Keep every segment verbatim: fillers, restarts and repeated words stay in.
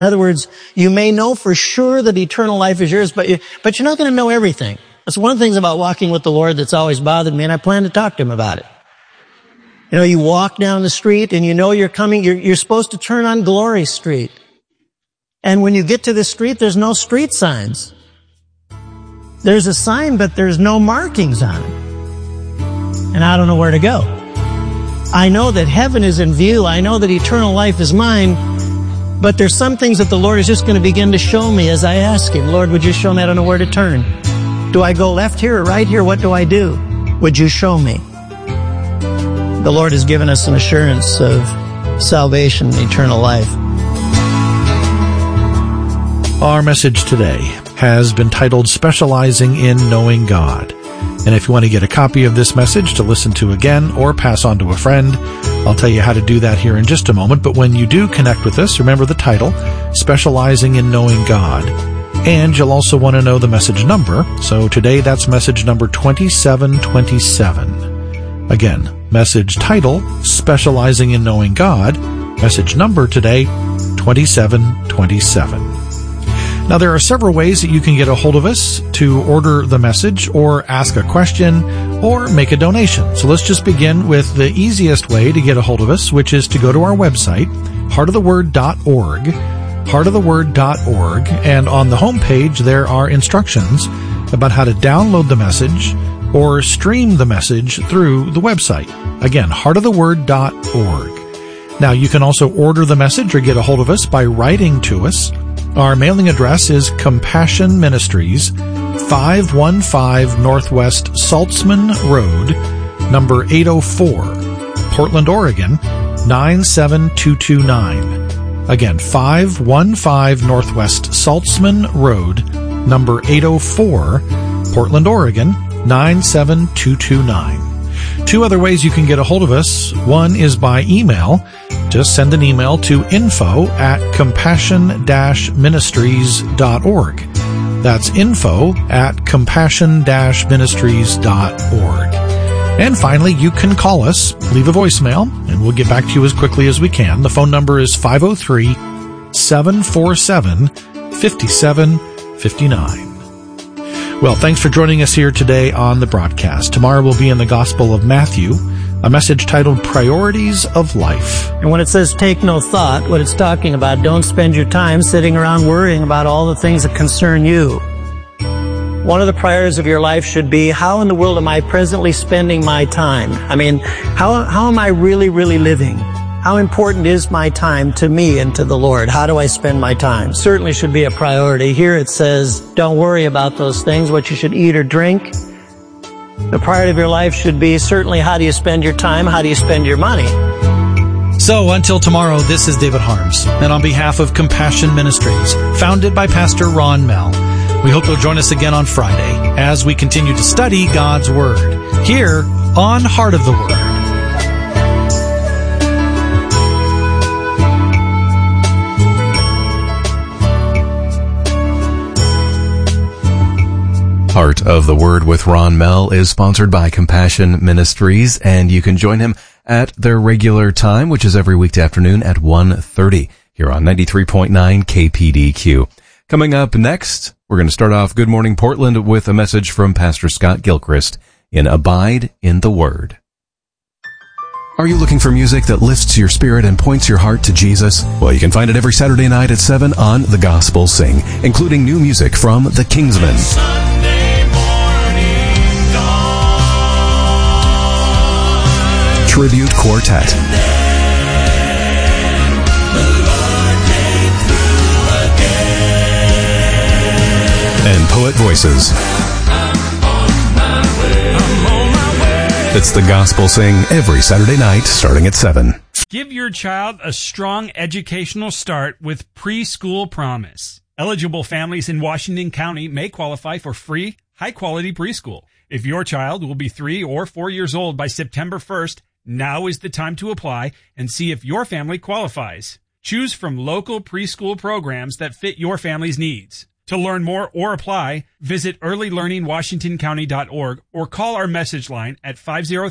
In other words, you may know for sure that eternal life is yours, but, you, but you're not going to know everything. That's one of the things about walking with the Lord that's always bothered me, and I plan to talk to him about it. You know, you walk down the street and you know you're coming, you're, you're supposed to turn on Glory Street. And when you get to the street, there's no street signs. There's a sign, but there's no markings on it. And I don't know where to go. I know that heaven is in view. I know that eternal life is mine. But there's some things that the Lord is just going to begin to show me as I ask him. Lord, would you show me? I don't know where to turn. Do I go left here or right here? What do I do? Would you show me? The Lord has given us an assurance of salvation and eternal life. Our message today has been titled Specializing in Knowing God. And if you want to get a copy of this message to listen to again or pass on to a friend, I'll tell you how to do that here in just a moment. But when you do connect with us, remember the title, Specializing in Knowing God. And you'll also want to know the message number. So today that's message number twenty-seven twenty-seven. Again, message title, Specializing in Knowing God. Message number today, twenty-seven twenty-seven. Now, there are several ways that you can get a hold of us to order the message or ask a question or make a donation. So let's just begin with the easiest way to get a hold of us, which is to go to our website, heart of the word dot org, heart of the word dot org, and on the homepage there are instructions about how to download the message or stream the message through the website. Again, heart of the word dot org. Now, you can also order the message or get a hold of us by writing to us. Our mailing address is Compassion Ministries, five fifteen Northwest Saltzman Road, number eight oh four, Portland, Oregon, nine seven two two nine. Again, five fifteen Northwest Saltzman Road, number eight oh four, Portland, Oregon, nine seven two two nine. Two other ways you can get a hold of us. One is by email. Just send an email to info at compassion dash ministries dot org. That's info at compassion dash ministries dot org. And finally, you can call us, leave a voicemail, and we'll get back to you as quickly as we can. The phone number is five oh three, seven four seven, five seven five nine. Well, thanks for joining us here today on the broadcast. Tomorrow we'll be in the Gospel of Matthew, a message titled Priorities of Life. And when it says take no thought, what it's talking about, don't spend your time sitting around worrying about all the things that concern you. One of the priorities of your life should be, how in the world am I presently spending my time? I mean, how how am I really, really living? How important is my time to me and to the Lord? How do I spend my time? Certainly should be a priority. Here it says, don't worry about those things, what you should eat or drink. The priority of your life should be certainly how do you spend your time, how do you spend your money. So until tomorrow, this is David Harms, and on behalf of Compassion Ministries, founded by Pastor Ron Mell, we hope you'll join us again on Friday as we continue to study God's Word here on Heart of the Word. Heart of the Word with Ron Mell is sponsored by Compassion Ministries, and you can join him at their regular time, which is every weekday afternoon at one thirty here on ninety-three point nine K P D Q. Coming up next, we're going to start off Good Morning Portland with a message from Pastor Scott Gilchrist in Abide in the Word. Are you looking for music that lifts your spirit and points your heart to Jesus? Well, you can find it every Saturday night at seven on The Gospel Sing, including new music from The Kingsmen, Tribute Quartet, and Poet Voices. It's The Gospel Sing every Saturday night starting at seven. Give your child a strong educational start with Preschool Promise. Eligible families in Washington County may qualify for free, high-quality preschool. If your child will be three or four years old by September first, now is the time to apply and see if your family qualifies. Choose from local preschool programs that fit your family's needs. To learn more or apply, visit early learning washington county dot org or call our message line at five oh three,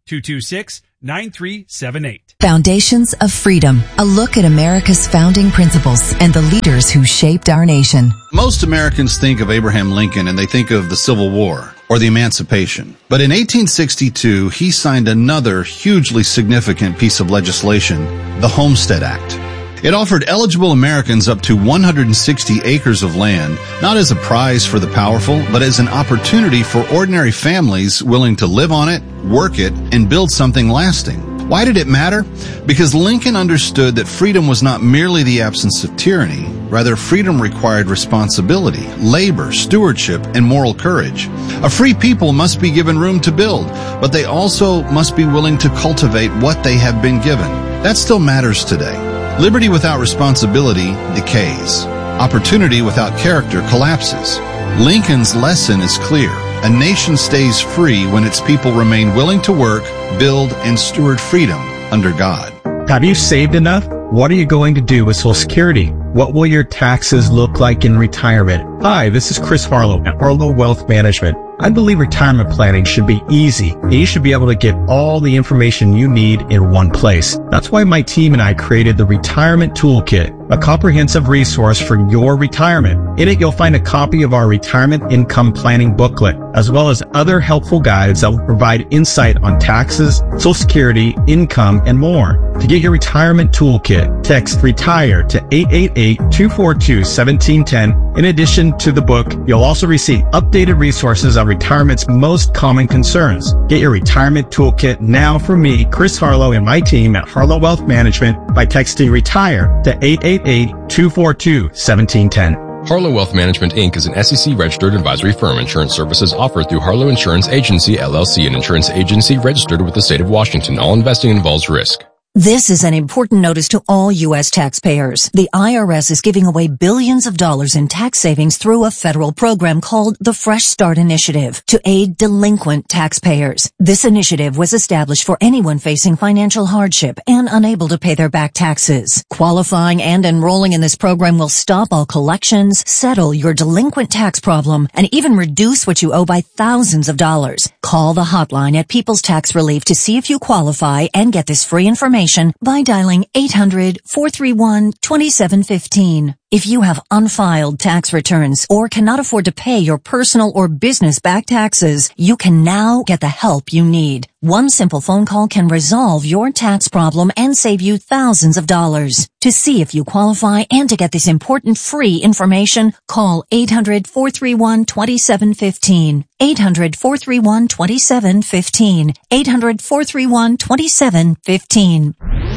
two two six, nine three seven eight. Foundations of Freedom, a look at America's founding principles and the leaders who shaped our nation. Most Americans think of Abraham Lincoln and they think of the Civil War or the Emancipation. But in eighteen sixty-two, he signed another hugely significant piece of legislation, the Homestead Act. It offered eligible Americans up to one hundred sixty acres of land, not as a prize for the powerful, but as an opportunity for ordinary families willing to live on it, work it, and build something lasting. Why did it matter? Because Lincoln understood that freedom was not merely the absence of tyranny. Rather, freedom required responsibility, labor, stewardship, and moral courage. A free people must be given room to build, but they also must be willing to cultivate what they have been given. That still matters today. Liberty without responsibility decays. Opportunity without character collapses. Lincoln's lesson is clear. A nation stays free when its people remain willing to work, build, and steward freedom under God. Have you saved enough? What are you going to do with Social Security? What will your taxes look like in retirement? Hi, this is Chris Harlow at Harlow Wealth Management. I believe retirement planning should be easy, and you should be able to get all the information you need in one place. That's why my team and I created the Retirement Toolkit, a comprehensive resource for your retirement. In it, you'll find a copy of our retirement income planning booklet, as well as other helpful guides that will provide insight on taxes, Social Security, income, and more. To get your retirement toolkit, text RETIRE to eight eight eight, two four two, one seven one zero. In addition to the book, you'll also receive updated resources on retirement's most common concerns. Get your retirement toolkit now from me, Chris Harlow, and my team at Harlow Wealth Management by texting RETIRE to eight eight eight, two four two, one seven one zero. Harlow Wealth Management, Incorporated is an S E C-registered advisory firm. Insurance services offered through Harlow Insurance Agency, L L C, an insurance agency registered with the state of Washington. All investing involves risk. This is an important notice to all U S taxpayers. The I R S is giving away billions of dollars in tax savings through a federal program called the Fresh Start Initiative to aid delinquent taxpayers. This initiative was established for anyone facing financial hardship and unable to pay their back taxes. Qualifying and enrolling in this program will stop all collections, settle your delinquent tax problem, and even reduce what you owe by thousands of dollars. Call the hotline at People's Tax Relief to see if you qualify and get this free information by dialing eight hundred, four three one, two seven one five. If you have unfiled tax returns or cannot afford to pay your personal or business back taxes, you can now get the help you need. One simple phone call can resolve your tax problem and save you thousands of dollars. To see if you qualify and to get this important free information, call eight hundred, four three one, two seven one five. eight hundred, four three one, two seven one five. eight hundred, four three one, two seven one five.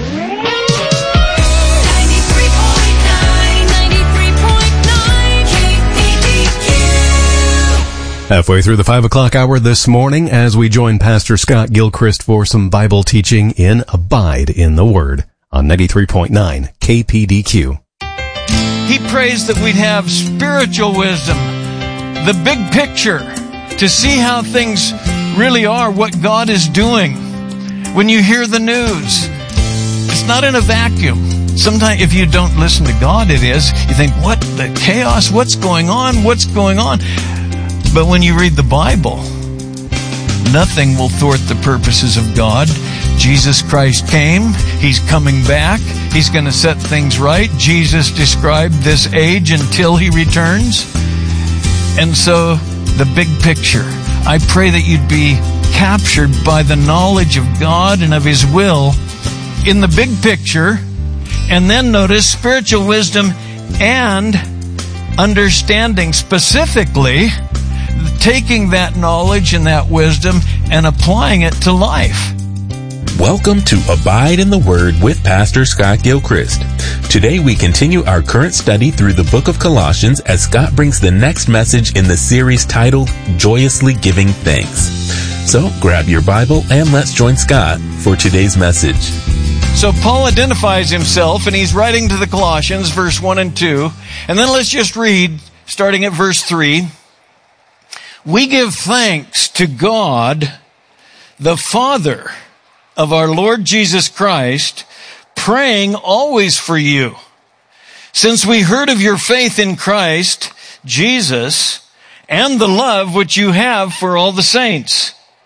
Halfway through the five o'clock hour this morning as we join Pastor Scott Gilchrist for some Bible teaching in Abide in the Word on ninety-three point nine K P D Q. He prays that we'd have spiritual wisdom, the big picture, to see how things really are, what God is doing. When you hear the news, it's not in a vacuum. Sometimes if you don't listen to God, it is. You think, what the chaos? What's going on? What's going on? But when you read the Bible, nothing will thwart the purposes of God. Jesus Christ came. He's coming back. He's going to set things right. Jesus described this age until He returns. And so, the big picture. I pray that you'd be captured by the knowledge of God and of His will in the big picture. And then notice spiritual wisdom and understanding, specifically taking that knowledge and that wisdom and applying it to life. Welcome to Abide in the Word with Pastor Scott Gilchrist. Today we continue our current study through the book of Colossians as Scott brings the next message in the series titled Joyously Giving Thanks. So grab your Bible and let's join Scott for today's message. So Paul identifies himself and he's writing to the Colossians, verse one and two. And then let's just read, starting at verse three. We give thanks to God, the Father of our Lord Jesus Christ, praying always for you, since we heard of your faith in Christ Jesus and the love which you have for all the saints.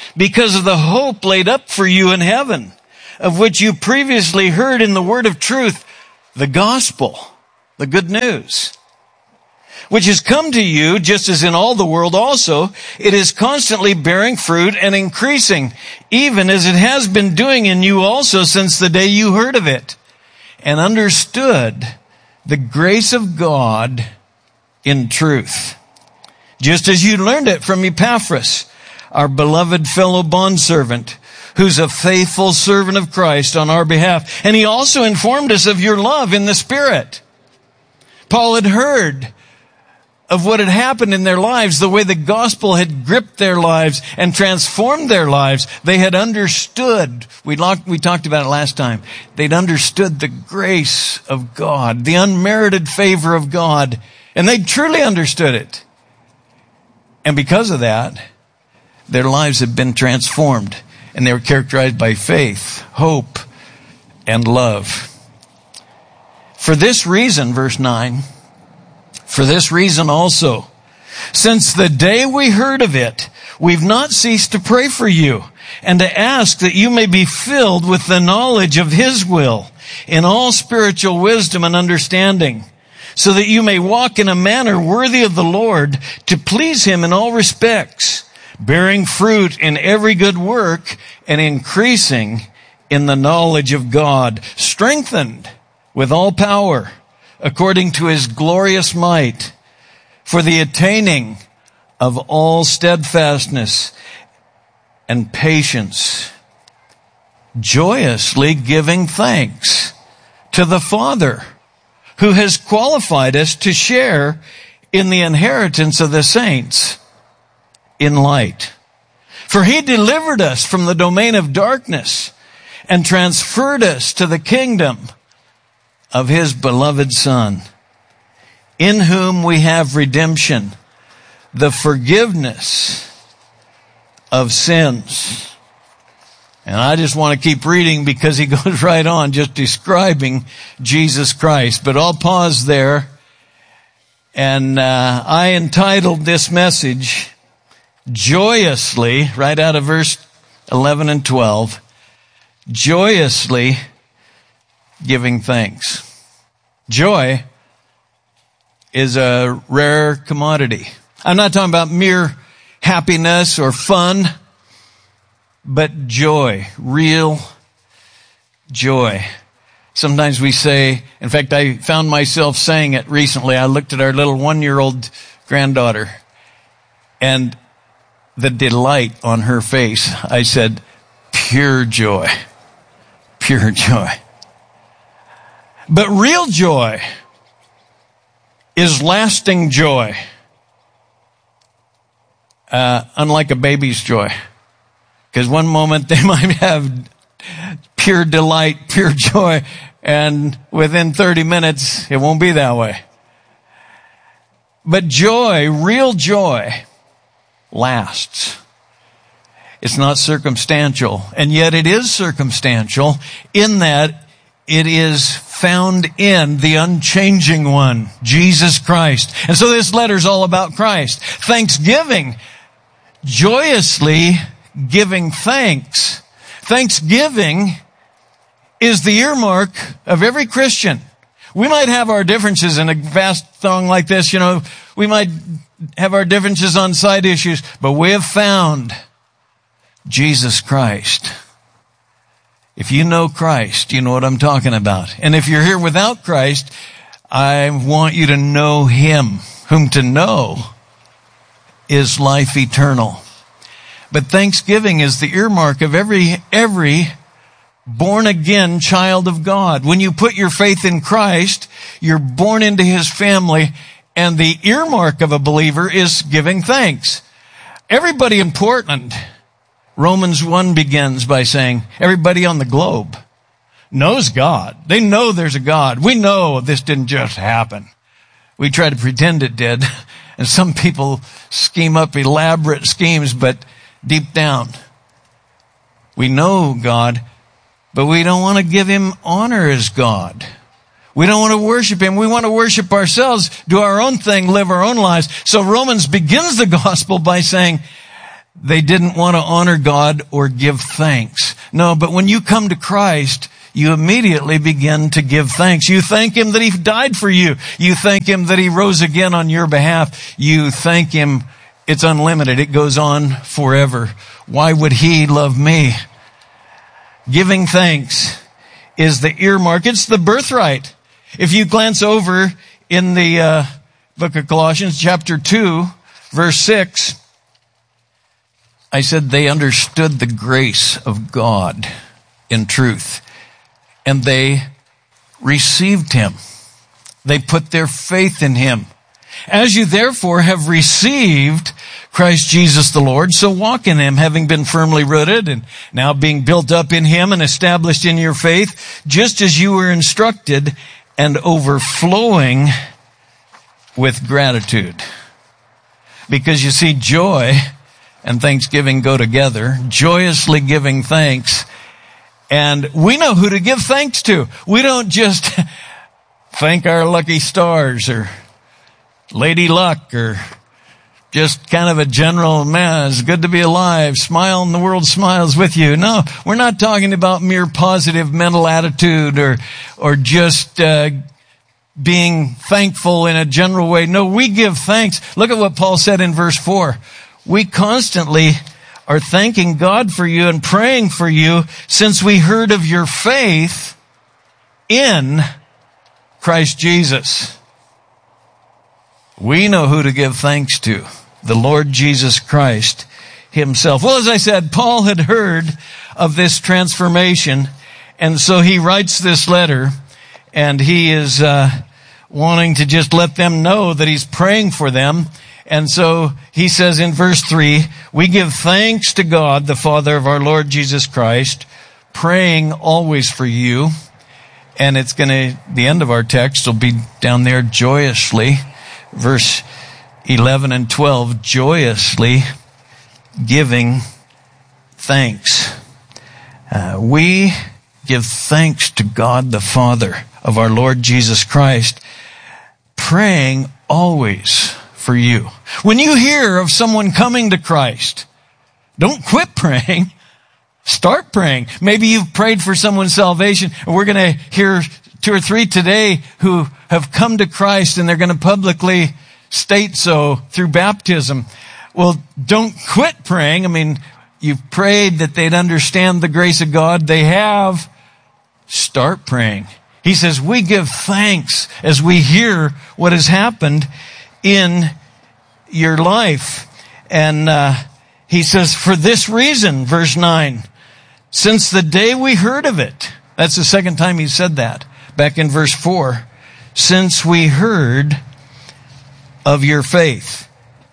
because of the hope laid up for you in heaven, of which you previously heard in the word of truth, the gospel, the good news, which has come to you just as in all the world also. It is constantly bearing fruit and increasing, even as it has been doing in you also since the day you heard of it and understood the grace of God in truth, just as you learned it from Epaphras, our beloved fellow bondservant, who's a faithful servant of Christ on our behalf. And he also informed us of your love in the Spirit. Paul had heard of what had happened in their lives, the way the gospel had gripped their lives and transformed their lives. They had understood, we we talked about it last time, they'd understood the grace of God, the unmerited favor of God, and they truly understood it. And because of that, their lives had been transformed, and they were characterized by faith, hope, and love. For this reason, verse nine, for this reason also, since the day we heard of it, we've not ceased to pray for you and to ask that you may be filled with the knowledge of His will in all spiritual wisdom and understanding, so that you may walk in a manner worthy of the Lord, to please Him in all respects, bearing fruit in every good work and increasing in the knowledge of God, strengthened with all power according to His glorious might, for the attaining of all steadfastness and patience, joyously giving thanks to the Father, who has qualified us to share in the inheritance of the saints in light. For He delivered us from the domain of darkness and transferred us to the kingdom of His beloved Son, in whom we have redemption, the forgiveness of sins. And I just want to keep reading because he goes right on just describing Jesus Christ. But I'll pause there. And uh, I entitled this message, Joyously, right out of verse eleven and twelve, Joyously Giving Thanks. Joy is a rare commodity. I'm not talking about mere happiness or fun, but joy, real joy. Sometimes we say, in fact, I found myself saying it recently. I looked at our little one-year-old granddaughter and the delight on her face. I said, pure joy, pure joy. But real joy is lasting joy, uh, unlike a baby's joy. Because one moment they might have pure delight, pure joy, and within thirty minutes it won't be that way. But joy, real joy, lasts. It's not circumstantial, and yet it is circumstantial in that it is found in the unchanging one, Jesus Christ. And so this letter's all about Christ. Thanksgiving, joyously giving thanks. Thanksgiving is the earmark of every Christian. We might have our differences in a vast song like this, you know, we might have our differences on side issues, but we have found Jesus Christ. If you know Christ, you know what I'm talking about. And if you're here without Christ, I want you to know Him, whom to know is life eternal. But thanksgiving is the earmark of every, every born again child of God. When you put your faith in Christ, you're born into His family, and the earmark of a believer is giving thanks. Everybody in Portland, Romans one begins by saying, everybody on the globe knows God. They know there's a God. We know this didn't just happen. We try to pretend it did. And some people scheme up elaborate schemes, but deep down, we know God, but we don't want to give Him honor as God. We don't want to worship Him. We want to worship ourselves, do our own thing, live our own lives. So Romans begins the gospel by saying, they didn't want to honor God or give thanks. No, but when you come to Christ, you immediately begin to give thanks. You thank Him that He died for you. You thank Him that He rose again on your behalf. You thank Him. It's unlimited. It goes on forever. Why would He love me? Giving thanks is the earmark. It's the birthright. If you glance over in the uh, book of Colossians, chapter two, verse six, I said they understood the grace of God in truth, and they received Him. They put their faith in Him. As you therefore have received Christ Jesus the Lord, so walk in Him, having been firmly rooted and now being built up in Him and established in your faith, just as you were instructed, and overflowing with gratitude. Because you see, joy and thanksgiving go together, joyously giving thanks. And we know who to give thanks to. We don't just thank our lucky stars or Lady Luck or just kind of a general, man, it's good to be alive, smile and the world smiles with you. No, we're not talking about mere positive mental attitude or, or just, uh, being thankful in a general way. No, we give thanks. Look at what Paul said in verse four. We constantly are thanking God for you and praying for you since we heard of your faith in Christ Jesus. We know who to give thanks to. The Lord Jesus Christ Himself. Well, as I said, Paul had heard of this transformation, and so he writes this letter, and he is uh, wanting to just let them know that he's praying for them. And so he says in verse three, we give thanks to God, the Father of our Lord Jesus Christ, praying always for you. And it's going to, the end of our text will be down there, joyously. Verse eleven and twelve, joyously giving thanks. Uh, we give thanks to God the Father of our Lord Jesus Christ, praying always for you. When you hear of someone coming to Christ, don't quit praying. Start praying. Maybe you've prayed for someone's salvation. We're going to hear two or three today who have come to Christ, and they're going to publicly state so through baptism. Well, don't quit praying. I mean, you've prayed that they'd understand the grace of God. They have. Start praying. He says, we give thanks as we hear what has happened in your life. And uh, he says, for this reason, verse nine, since the day we heard of it. That's the second time he said that. Back in verse four. Since we heard of your faith.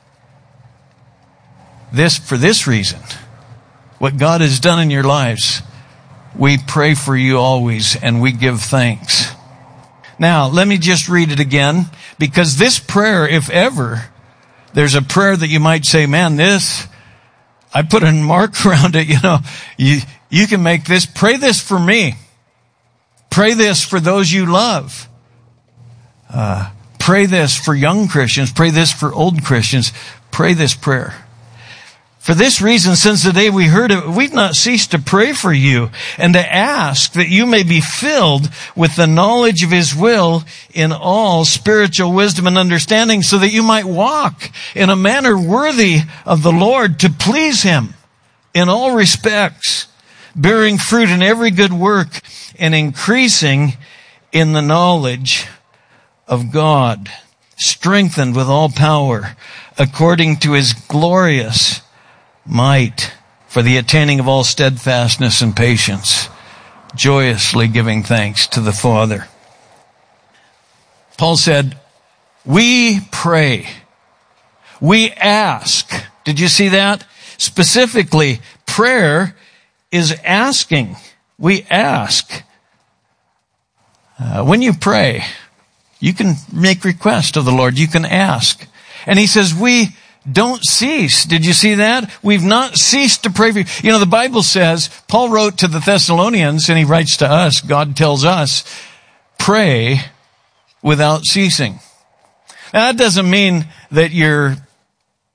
This, for this reason, what God has done in your lives, we pray for you always, and we give thanks. Now, let me just read it again, because this prayer, if ever, there's a prayer that you might say, man, this, I put a mark around it, you know, you, you can make this, pray this for me. Pray this for those you love. Uh, pray this for young Christians. Pray this for old Christians. Pray this prayer. For this reason, since the day we heard it, we've not ceased to pray for you and to ask that you may be filled with the knowledge of His will in all spiritual wisdom and understanding, so that you might walk in a manner worthy of the Lord, to please Him in all respects, bearing fruit in every good work and increasing in the knowledge of God, strengthened with all power according to His glorious might, for the attaining of all steadfastness and patience, joyously giving thanks to the Father. Paul said, we pray, we ask. Did you see that? Specifically, prayer is asking. We ask. Uh, when you pray, you can make request of the Lord. You can ask. And he says, we don't cease. Did you see that? We've not ceased to pray for you. You know, the Bible says, Paul wrote to the Thessalonians, and he writes to us, God tells us, pray without ceasing. Now, that doesn't mean that you're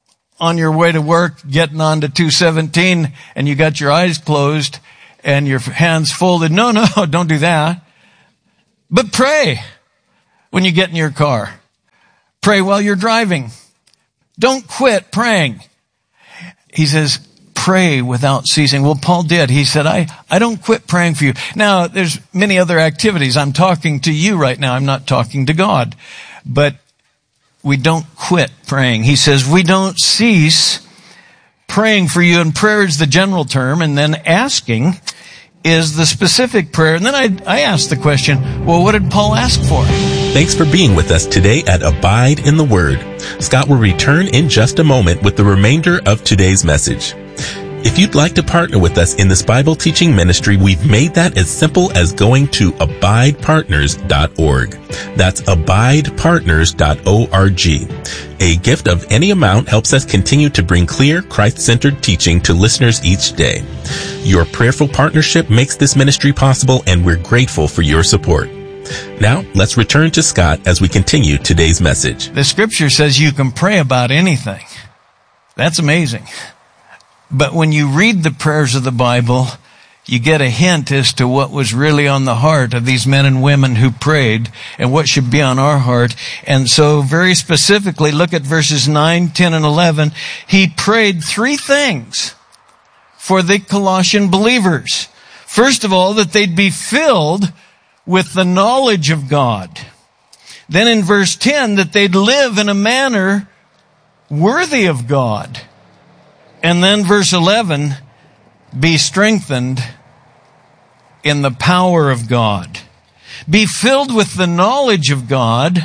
on your way to work, getting on to two seventeen, and you got your eyes closed and your hands folded. No, no, don't do that. But pray when you get in your car. Pray while you're driving. Don't quit praying. He says, pray without ceasing. Well, Paul did. He said, I, I don't quit praying for you. Now, there's many other activities. I'm talking to you right now. I'm not talking to God. But we don't quit praying. He says, we don't cease praying for you. And prayer is the general term. And then asking is the specific prayer. And then I, I asked the question, well, what did Paul ask for? Thanks for being with us today at Abide in the Word. Scott will return in just a moment with the remainder of today's message. If you'd like to partner with us in this Bible teaching ministry, we've made that as simple as going to abide partners dot org. That's abide partners dot org. A gift of any amount helps us continue to bring clear, Christ-centered teaching to listeners each day. Your prayerful partnership makes this ministry possible, and we're grateful for your support. Now, let's return to Scott as we continue today's message. The scripture says you can pray about anything. That's amazing. But when you read the prayers of the Bible, you get a hint as to what was really on the heart of these men and women who prayed and what should be on our heart. And so very specifically, look at verses nine, ten, and eleven. He prayed three things for the Colossian believers. First of all, that they'd be filled with the knowledge of God. Then in verse ten, that they'd live in a manner worthy of God. And then verse eleven, be strengthened in the power of God. Be filled with the knowledge of God.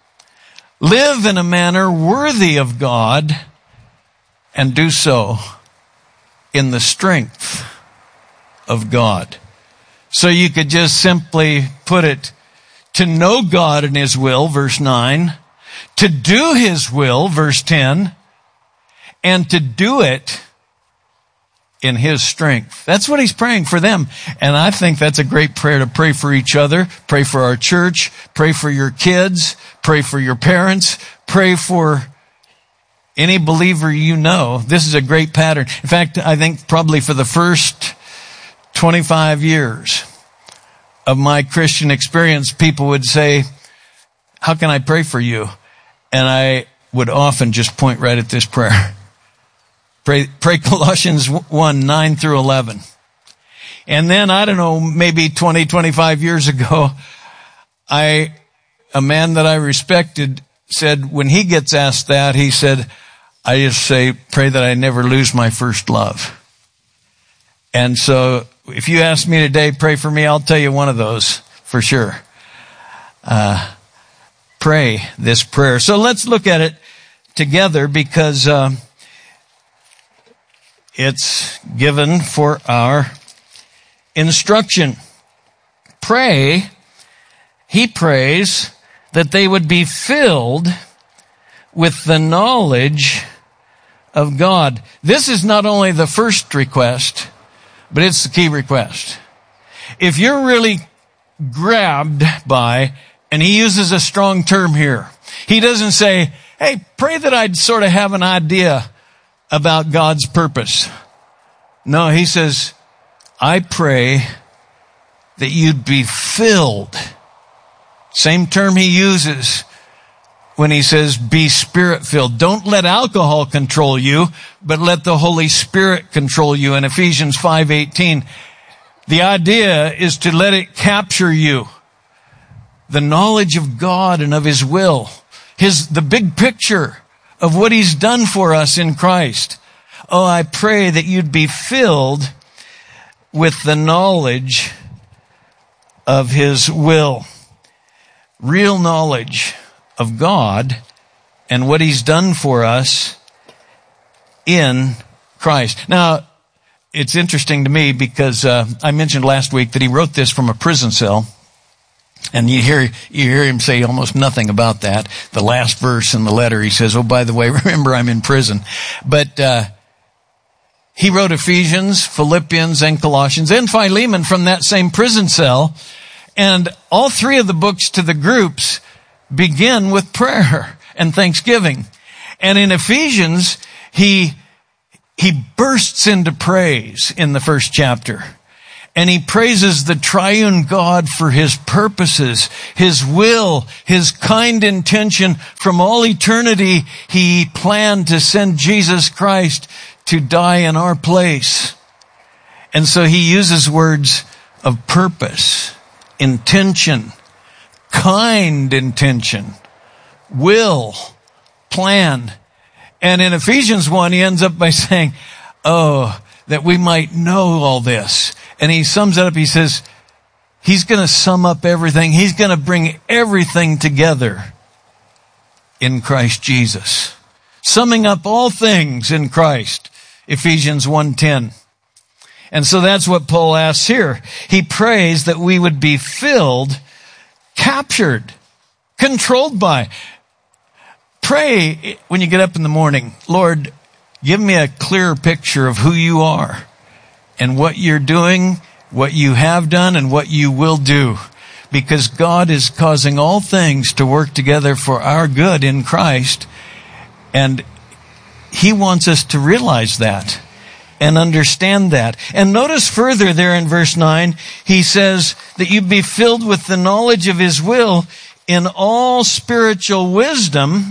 Live in a manner worthy of God. And do so in the strength of God. So you could just simply put it, to know God and His will, verse nine. To do His will, verse ten. And to do it in His strength. That's what he's praying for them. And I think that's a great prayer to pray for each other, pray for our church, pray for your kids, pray for your parents, pray for any believer you know. This is a great pattern. In fact, I think probably for the first twenty-five years of my Christian experience, people would say, how can I pray for you? And I would often just point right at this prayer. Pray, pray Colossians one, nine through eleven. And then, I don't know, maybe twenty, twenty-five years ago, I, a man that I respected said, when he gets asked that, he said, I just say, pray that I never lose my first love. And so, if you ask me today, pray for me, I'll tell you one of those for sure. Uh, pray this prayer. So let's look at it together because, uh, it's given for our instruction. Pray, he prays that they would be filled with the knowledge of God. This is not only the first request, but it's the key request. If you're really grabbed by, and he uses a strong term here, he doesn't say, hey, pray that I'd sort of have an idea about God's purpose. No, he says, I pray that you'd be filled. Same term he uses when he says be spirit filled. Don't let alcohol control you, but let the Holy Spirit control you. In Ephesians five eighteen, the idea is to let it capture you. The knowledge of God and of His will. His, the big picture of what He's done for us in Christ. Oh, I pray that you'd be filled with the knowledge of His will. Real knowledge of God and what He's done for us in Christ. Now, it's interesting to me because uh, I mentioned last week that he wrote this from a prison cell. And you hear, you hear him say almost nothing about that. The last verse in the letter, he says, oh, by the way, remember I'm in prison. But, uh, he wrote Ephesians, Philippians, and Colossians, and Philemon from that same prison cell. And all three of the books to the groups begin with prayer and thanksgiving. And in Ephesians, he, he bursts into praise in the first chapter. And he praises the triune God for his purposes, his will, his kind intention. From all eternity, he planned to send Jesus Christ to die in our place. And so he uses words of purpose, intention, kind intention, will, plan. And in Ephesians one, he ends up by saying, oh, that we might know all this. And he sums it up. He says, he's going to sum up everything. He's going to bring everything together in Christ Jesus. Summing up all things in Christ. Ephesians one ten. And so that's what Paul asks here. He prays that we would be filled, captured, controlled by. Pray when you get up in the morning, Lord, give me a clearer picture of who you are and what you're doing, what you have done, and what you will do. Because God is causing all things to work together for our good in Christ. And he wants us to realize that and understand that. And notice further there in verse nine, he says that you be filled with the knowledge of his will in all spiritual wisdom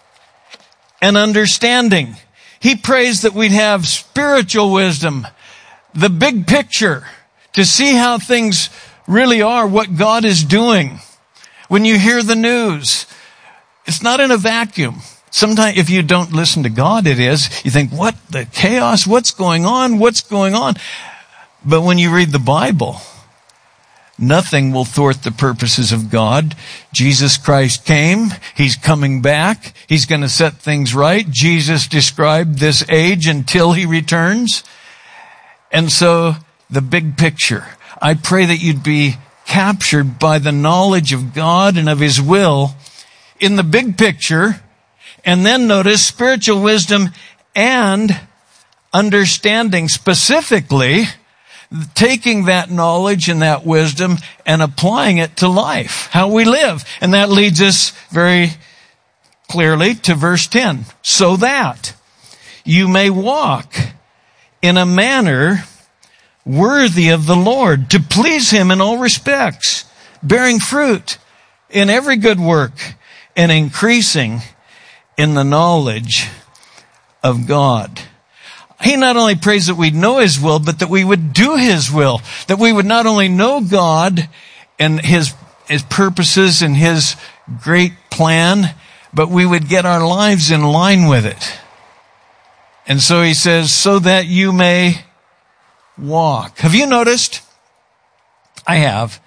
and understanding. He prays that we'd have spiritual wisdom, the big picture, to see how things really are, what God is doing. When you hear the news, it's not in a vacuum. Sometimes if you don't listen to God, it is. You think, what the chaos? What's going on? What's going on? But when you read the Bible, nothing will thwart the purposes of God. Jesus Christ came. He's coming back. He's going to set things right. Jesus described this age until he returns. And so the big picture, I pray that you'd be captured by the knowledge of God and of his will in the big picture. And then notice spiritual wisdom and understanding, specifically taking that knowledge and that wisdom and applying it to life, how we live. And that leads us very clearly to verse ten. So that you may walk in a manner worthy of the Lord, to please him in all respects, bearing fruit in every good work and increasing in the knowledge of God. He not only prays that we'd know his will, but that we would do his will, that we would not only know God and his, his purposes and his great plan, but we would get our lives in line with it. And so he says, so that you may walk. Have you noticed? I have.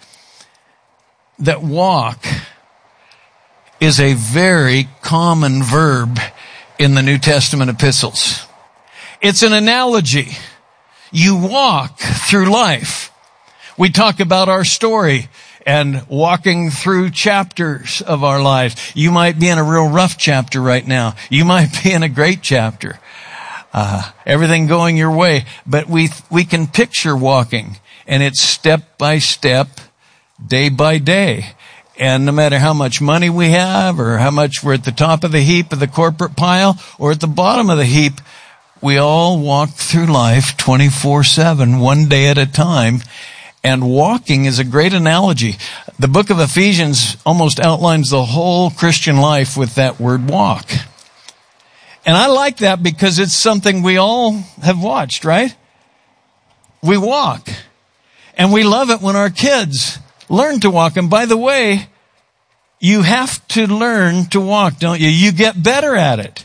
That walk is a very common verb in the New Testament epistles. It's an analogy. You walk through life. We talk about our story and walking through chapters of our lives. You might be in a real rough chapter right now. You might be in a great chapter. Uh, everything going your way. But we, we can picture walking, and it's step by step, day by day. And no matter how much money we have, or how much we're at the top of the heap of the corporate pile, or at the bottom of the heap, we all walk through life twenty-four seven, one day at a time. And walking is a great analogy. The book of Ephesians almost outlines the whole Christian life with that word walk. And I like that because it's something we all have watched, right? We walk. And we love it when our kids learn to walk. And by the way, you have to learn to walk, don't you? You get better at it.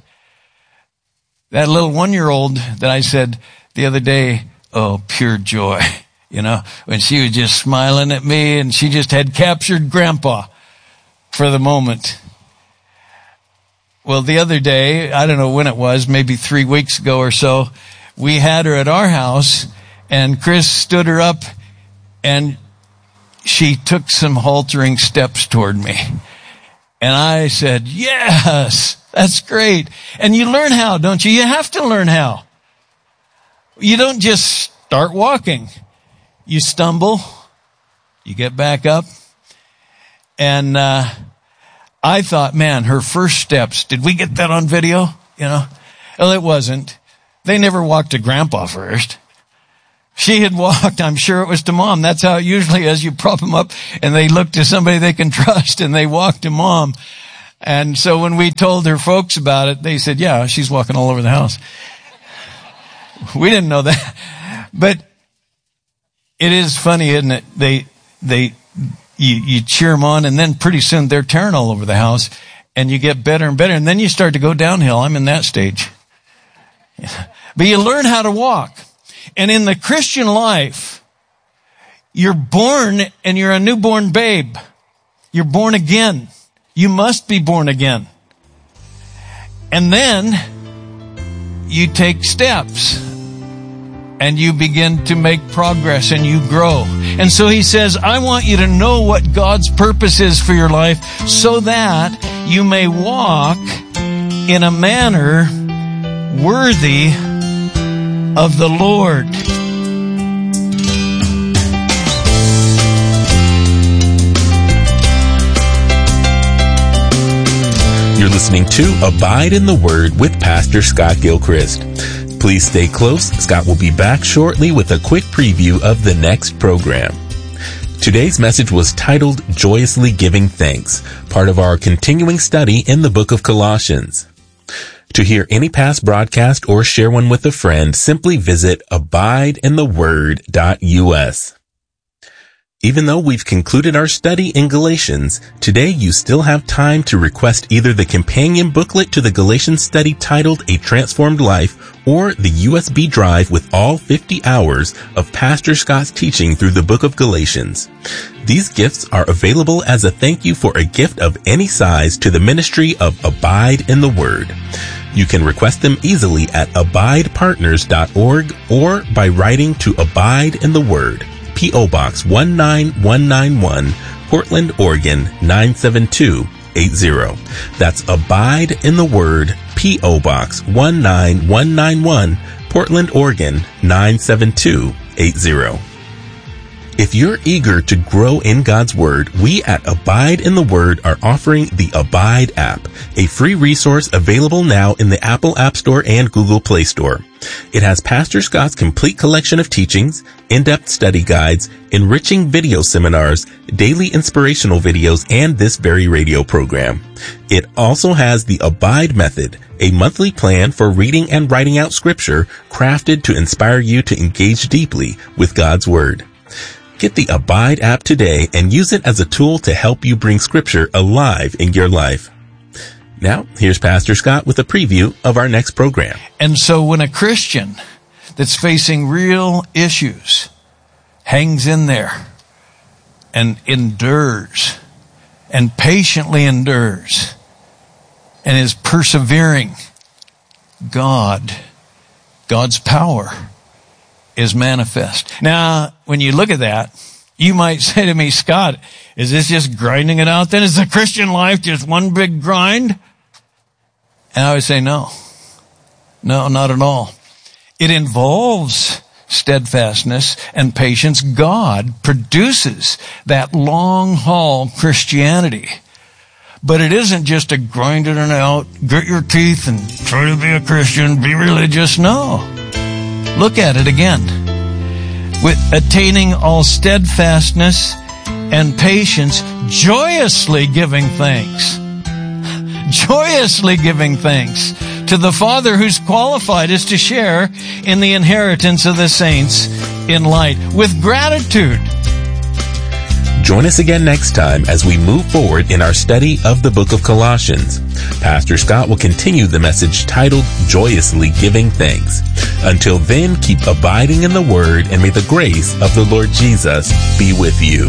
That little one-year-old that I said the other day, oh, pure joy, you know, when she was just smiling at me and she just had captured Grandpa for the moment. Well, the other day, I don't know when it was, maybe three weeks ago or so, we had her at our house, and Chris stood her up, and she took some haltering steps toward me. And I said, yes, that's great. And you learn how, don't you? You have to learn how. You don't just start walking. You stumble, you get back up, and uh I thought, man, her first steps, did we get that on video? You know, Well, it wasn't. They never walked to Grandpa first. She had walked, I'm sure it was to Mom. That's how it usually is. You prop them up and they look to somebody they can trust and they walk to Mom. And so when we told her folks about it, they said, yeah, she's walking all over the house. We didn't know that. But it is funny, isn't it? They, they, you, you cheer them on and then pretty soon they're tearing all over the house and you get better and better. And then you start to go downhill. I'm in that stage. But you learn how to walk. And in the Christian life, you're born and you're a newborn babe. You're born again. You must be born again. And then you take steps and you begin to make progress and you grow. And so he says, I want you to know what God's purpose is for your life so that you may walk in a manner worthy of the Lord. You're listening to Abide in the Word with Pastor Scott Gilchrist. Please stay close. Scott will be back shortly with a quick preview of the next program. Today's message was titled Joyously Giving Thanks, part of our continuing study in the book of Colossians. To hear any past broadcast or share one with a friend, simply visit abide in the word dot U S. Even though we've concluded our study in Galatians, today you still have time to request either the companion booklet to the Galatians study titled A Transformed Life or the U S B drive with all fifty hours of Pastor Scott's teaching through the book of Galatians. These gifts are available as a thank you for a gift of any size to the ministry of Abide in the Word. You can request them easily at abide partners dot org or by writing to Abide in the Word, P O Box one nine one nine one, Portland, Oregon nine seven two eight zero. That's Abide in the Word, P O Box one nine one nine one, Portland, Oregon nine seven two eight zero. If you're eager to grow in God's Word, we at Abide in the Word are offering the Abide app, a free resource available now in the Apple App Store and Google Play Store. It has Pastor Scott's complete collection of teachings, in-depth study guides, enriching video seminars, daily inspirational videos, and this very radio program. It also has the Abide Method, a monthly plan for reading and writing out Scripture crafted to inspire you to engage deeply with God's Word. Get the Abide app today and use it as a tool to help you bring Scripture alive in your life. Now, here's Pastor Scott with a preview of our next program. And so when a Christian that's facing real issues hangs in there and endures and patiently endures and is persevering, God, God's power is manifest. Now, when you look at that, you might say to me, Scott, is this just grinding it out then? Is the Christian life just one big grind? And I would say no. No, not at all. It involves steadfastness and patience. God produces that long haul Christianity. But it isn't just a grind it out, grit your teeth and try to be a Christian, be religious. No. Look at it again. With attaining all steadfastness and patience, joyously giving thanks. Joyously giving thanks to the Father who's qualified us to share in the inheritance of the saints in light. With gratitude. Join us again next time as we move forward in our study of the book of Colossians. Pastor Scott will continue the message titled Joyously Giving Thanks. Until then, keep abiding in the Word, and may the grace of the Lord Jesus be with you.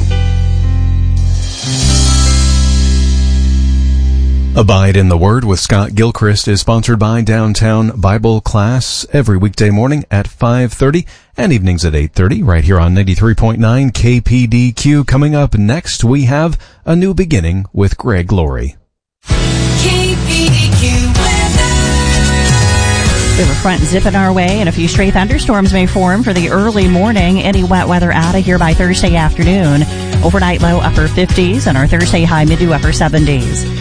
Abide in the Word with Scott Gilchrist is sponsored by Downtown Bible Class every weekday morning at five thirty and evenings at eight thirty right here on ninety-three point nine K P D Q. Coming up next, we have A New Beginning with Greg Laurie. K P D Q weather. We have a front zipping our way, and a few stray thunderstorms may form for the early morning. Any wet weather out of here by Thursday afternoon. Overnight low upper fifties, and our Thursday high mid to upper seventies.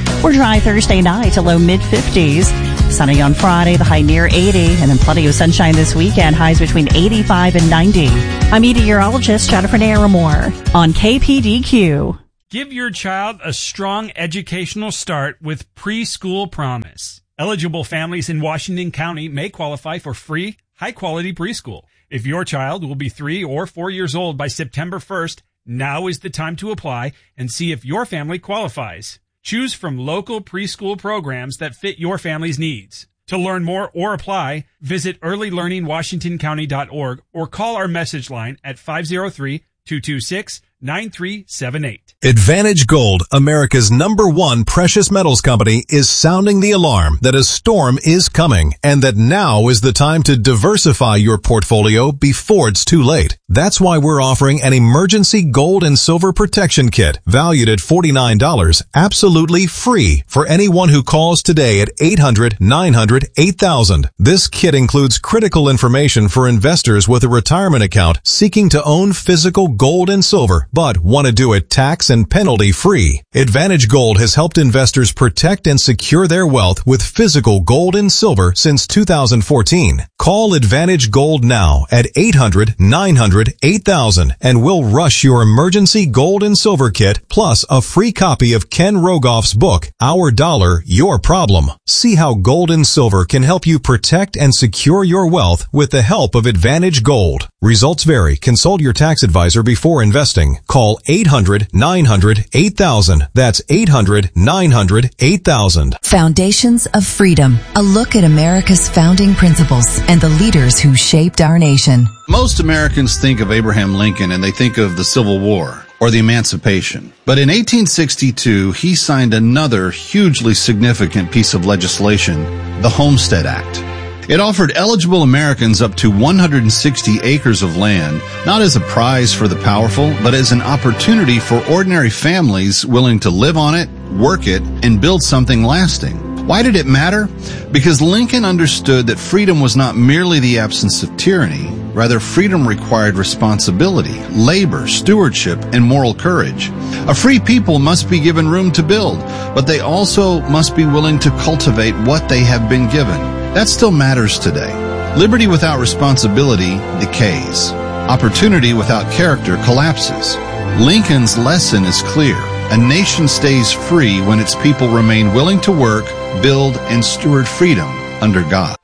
We're dry Thursday night, a low mid-fifties. Sunny on Friday, the high near eighty, and then plenty of sunshine this weekend, highs between eighty-five and ninety. I'm meteorologist Jennifer Naramore on K P D Q. Give your child a strong educational start with Preschool Promise. Eligible families in Washington County may qualify for free, high-quality preschool. If your child will be three or four years old by September first, now is the time to apply and see if your family qualifies. Choose from local preschool programs that fit your family's needs. To learn more or apply, visit early learning washington county dot org or call our message line at five oh three, two two six, nine three seven eight. Advantage Gold, America's number one precious metals company, is sounding the alarm that a storm is coming and that now is the time to diversify your portfolio before it's too late. That's why we're offering an emergency gold and silver protection kit valued at forty-nine dollars, absolutely free for anyone who calls today at eight hundred, nine hundred, eight thousand. This kit includes critical information for investors with a retirement account seeking to own physical gold and silver, but want to do it tax and penalty free. Advantage Gold has helped investors protect and secure their wealth with physical gold and silver since two thousand fourteen. Call Advantage Gold now at eight hundred, nine hundred, eight thousand and we'll rush your emergency gold and silver kit plus a free copy of Ken Rogoff's book, Our Dollar, Your Problem. See how gold and silver can help you protect and secure your wealth with the help of Advantage Gold. Results vary. Consult your tax advisor before investing. Call eight hundred, nine hundred, eight thousand. That's eight hundred, nine hundred, eight thousand. Foundations of Freedom. A look at America's founding principles and the leaders who shaped our nation. Most Americans think of Abraham Lincoln and they think of the Civil War or the Emancipation. But in eighteen sixty-two, he signed another hugely significant piece of legislation, the Homestead Act. It offered eligible Americans up to one hundred sixty acres of land, not as a prize for the powerful, but as an opportunity for ordinary families willing to live on it, work it, and build something lasting. Why did it matter? Because Lincoln understood that freedom was not merely the absence of tyranny. Rather, freedom required responsibility, labor, stewardship, and moral courage. A free people must be given room to build, but they also must be willing to cultivate what they have been given. That still matters today. Liberty without responsibility decays. Opportunity without character collapses. Lincoln's lesson is clear. A nation stays free when its people remain willing to work, build, and steward freedom under God.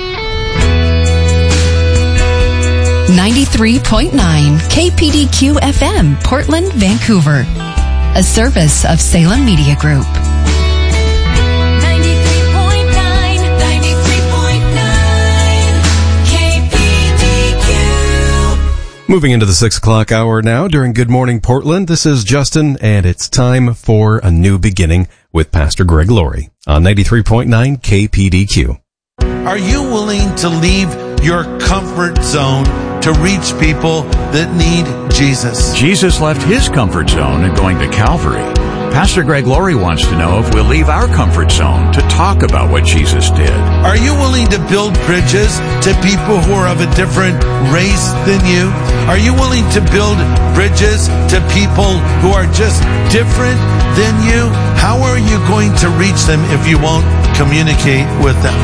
ninety-three point nine K P D Q F M, Portland, Vancouver. A service of Salem Media Group. Moving into the six o'clock hour now during Good Morning Portland. This is Justin, and it's time for a new beginning with Pastor Greg Laurie on ninety-three point nine K P D Q. Are you willing to leave your comfort zone to reach people that need Jesus? Jesus left his comfort zone in going to Calvary. Pastor Greg Laurie wants to know if we'll leave our comfort zone to talk about what Jesus did. Are you willing to build bridges to people who are of a different race than you? Are you willing to build bridges to people who are just different than you? How are you going to reach them if you won't communicate with them?